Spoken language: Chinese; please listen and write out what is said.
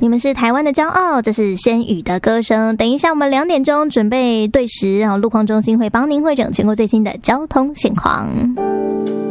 你们是台湾的骄傲，这是仙羽的歌声。等一下我们2点钟准备对时，然后路况中心会帮您汇整全国最新的交通现况。